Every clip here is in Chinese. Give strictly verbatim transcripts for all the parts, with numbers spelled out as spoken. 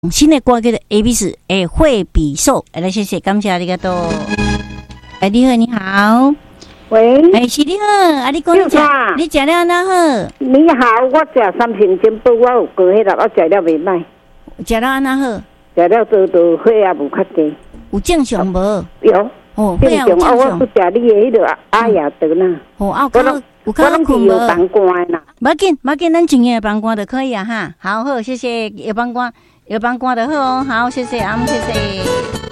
新的歌叫做 A B C， 诶，惠比寿，来谢谢，感谢你个多。哎，你好，你好， 喂， 哎，是你好，啊，你讲你食，你食了哪好？ 你好，我食三平煎包，我有过迄个，我食了袂歹， 食了哪好？ 食了多多血也无较低， 有正常无？ 有， 哦， 正常啊，我不食你的迄个阿雅得啦。 哦，啊， 我拢有我拢是有膀胱啦。 无要紧，无要紧，咱专业的膀胱就可以啊哈。好好，谢谢有膀胱。有帮挂的好哦，好，谢谢啊，谢谢。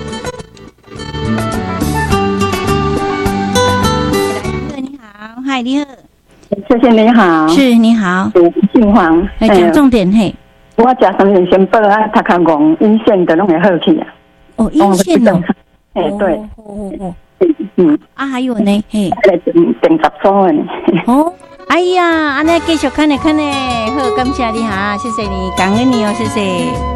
你好，嗨，你好， 谢谢你好， 是你好， 姓黄， 来讲重点嘿。 我食三年先报啊，头壳戆阴线的拢会好去啊。 哦，阴线哦， 哎对， 哦哦哦， 嗯， 啊还有呢，嘿， 定定十组的呢。哦。 哎呀，安尼继续看呢看呢，好，感谢你哈，谢谢你，感恩你哦，谢谢。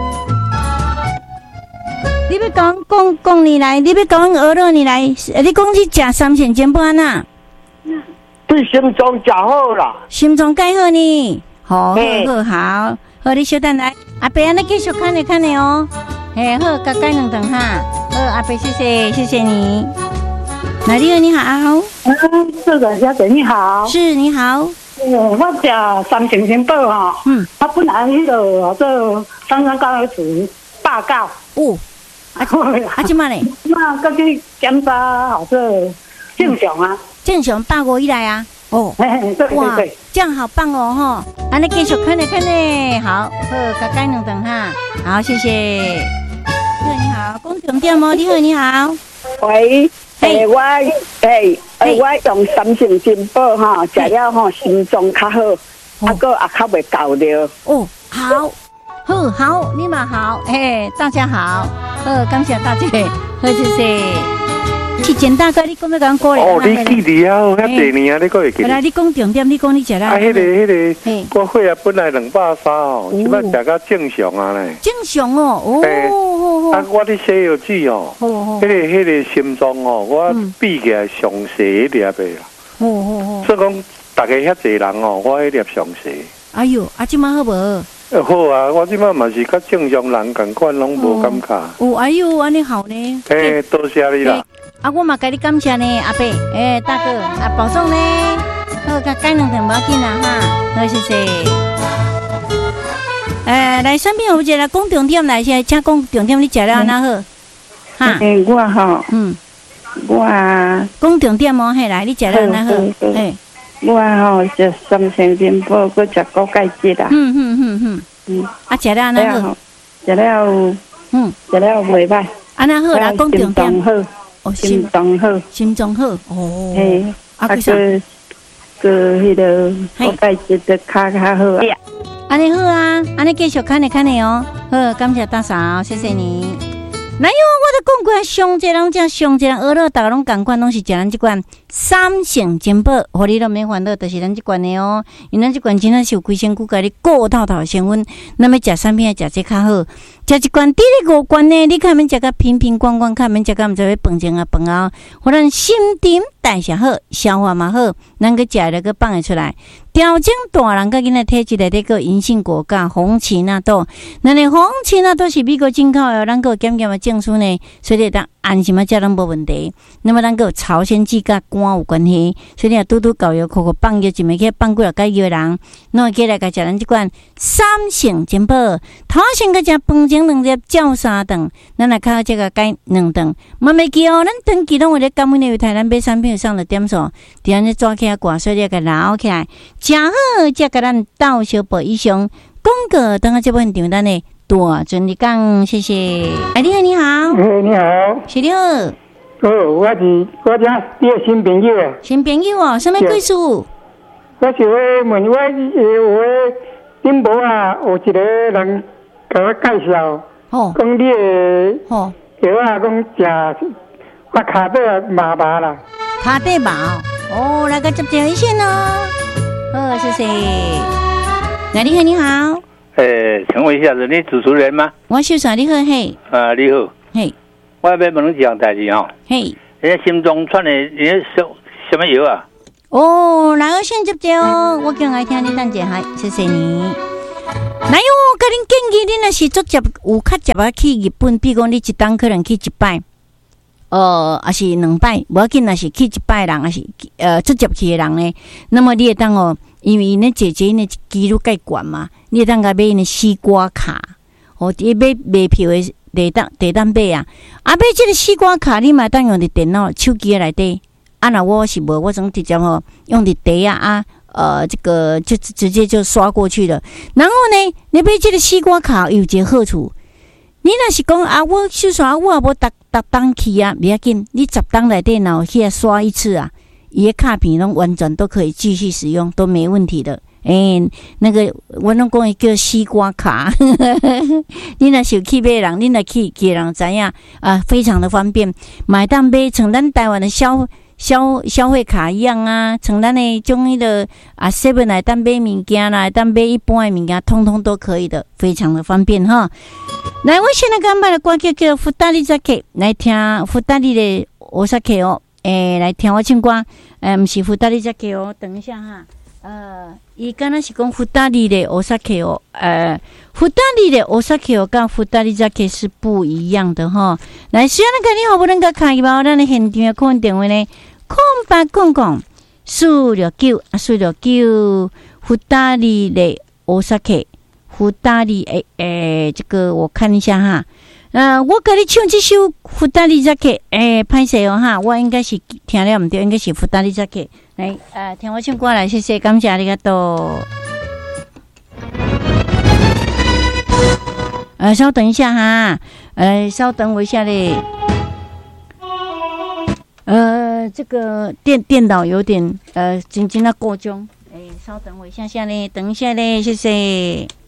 你要讲讲讲你来，你要讲鹅肉你来，你讲去食三鲜煎包安那？ 对心脏食好啦， 心脏介好呢，好，好，好，好，好，你稍等来，阿伯安尼继续看呢看呢哦，嘿，好，加盖两顿哈，好，阿伯谢谢，谢谢你。来，你好，你好， 嗯，这个小姐你好， 是你好， 我食三鲜煎包哈，嗯，他本来迄个做三三高属报告， 哦。啊，啊，即嘛咧？ 那过去检查好做正常啊， 正常八五以来啊。哦， 对对对， 这样好棒哦哈！啊，你继续看呢看呢，好，好，加盖两顿哈，好，谢谢。你好，你好，讲重点哦，你好，你好。 喂，诶，我诶，诶，我用三鲜煎包哈，食了吼心脏较好，啊个也较袂搞着。 哦，好。好好，你们好，哎，大家好，呃，感谢大家，好谢谢。是简大哥，你讲要讲过来？ 哦，你记得啊，遐第年啊，你讲会记得。 来，你讲重点，你讲你食啦。 啊，迄个、迄个，我血啊本来两百三哦，即摆食到正常啊咧。 正常哦，哦， 啊，我咧西药剂哦，迄个、迄个心脏哦，我比起来上细一粒的啦。哦哦哦。所以讲，大家遐济人哦，我迄粒上细。 哎呦，啊，即摆好无？ 好啊，我即摆嘛是甲正常人共款，拢无感觉。 哦，哎呦，安尼好呢。 诶，多谢你啦。 啊，我嘛甲你感谢呢，阿伯，诶，大哥，啊，保重呢。好，甲改两顿无要紧啦哈。好，谢谢。诶，来，身边有一个来讲重点来，先请讲重点，你食了安那好？ 哈，诶，我吼，嗯，我讲重点哦，嘿，来，你食了安那好？嘿。 我吼食三鲜煎包，搁食高钙质啦。 嗯嗯嗯嗯嗯。啊，食了安那好？ 食了，嗯，食了袂歹。 安那好啦，讲重点。 好，哦，心脏好， 心脏好。哦。 嘿，啊个个迄个高钙质的较较好啊。 安尼好啊，安尼继续看你看你哦。好，感谢大嫂，谢谢你。哪有？我都讲过，上济人食上济人鹅肉，大家拢共款，拢是食咱即款三鲜煎包，互你都免烦恼，就是咱即款的哦。因为咱即款真正是有规身躯，甲你顾透透的成分，那么食产品食这较好。食一罐滴哩五罐呢，你看免食甲瓶瓶罐罐，看免食甲毋知要饭前啊饭后，互咱心情代谢好，消化嘛好，咱个食了个放会出来。调整大人甲囡仔体质内底个银杏果甲红芪纳豆，咱的红芪纳豆是美国进口的，咱个检验的证书呢，所以当安心啊食拢无问题。那么咱个朝鲜剂甲肝有关系，所以你拄拄搞药口口放药，一暝去放几落解药人，那过来甲食咱即款三鲜煎包，头先甲食饭前两粒照三顿，咱来靠这个解两顿。慢慢记哦，咱长期拢有咧感恩的台咱买产品上的点数，伫安尼抓起来挂，所以你甲捞起来。真好，才甲咱到小宝以上广告，等下这部分场咱的大尊你讲，谢谢。哎，你好，你好， 哎，你好， 是你好。 哦，我是我家你的新朋友啊。 新朋友哦，什么故事？我是要问我，有诶顶部啊，有一个人甲我介绍，哦，讲你的哦药啊，讲食我骹底啊麻麻啦。 骹底麻哦，来个接电一线哦。哦，谢谢。来，你好，你好。 诶，请问一下，是你主持人吗？ 我秀嫂，你好，嘿。 啊，你好。 嘿。 我要问你一样代志哦。 嘿。 人家心中串的，人家什什么药啊？ 哦，来个先接接哦，我叫来听你等一下，谢谢你。 那有我跟恁建议，恁若是做接有较接啊去日本，比如讲你一当可能去一摆，呃，还是两摆，无要紧，若是去一摆人，还是呃做接去的人呢，那么你会当哦，因为因咧姐姐因咧几率介悬嘛，你会当甲买因咧西瓜卡，哦，伊买卖票的地当地当买啊，啊买即个西瓜卡，你嘛当用伫电脑手机内底，啊若我是无，我总直接吼用伫地啊啊。呃，这个就直接就刷过去了。然后呢，你买这个西瓜卡有一个好处，你若是讲啊，我就算我也无逐逐当去啊，不要紧，你十当内底然后去刷一次啊，伊个卡片拢完全都可以继续使用，都没问题的。诶、欸，那个我拢讲伊叫西瓜卡，你若是去买人，你若去去人知影啊，非常的方便，买当买像咱台湾的消。消消费卡一样啊，像咱的种迄个啊 seven 来当买物件啦，当买一般的物件，通通都可以的，非常的方便哈。来，我现在安排的歌曲叫《福达利扎克》，来听福达利的欧萨克哦。诶、欸，来听我唱歌，诶，不是福达利扎克哦，等一下哈。呃，伊刚才是讲福达利的欧萨克哦，呃，福达利的欧萨克哦，跟福达利扎克是不一样的哈。来，虽然那个你好不能够开吧，咱的现场空电话呢？空八空空四六九啊，四六九，福达利的欧萨克，福达利诶诶，这个我看一下哈，呃，我给你唱这首福达利扎克，诶，歹势哦哈，我应该是听了唔对，应该是福达利扎克，来，呃，听我唱歌来，谢谢，感谢你个多。呃，稍等一下哈，呃，稍等我一下嘞。呃，这个电电脑有点呃，紧紧的过钟，哎，稍等我一下下嘞，等一下嘞，谢谢。